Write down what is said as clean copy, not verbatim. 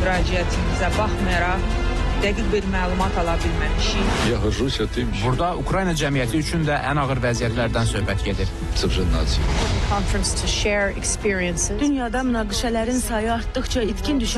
müraciətimizə baxmayaraq dəqiq bir məlumat ala bilməmişik. Burada Ukrayna cəmiyyəti üçün də ən ağır vəziyyətlərdən söhbət gedir. Dünyada münaqişələrin sayı artdıqca itkin düşən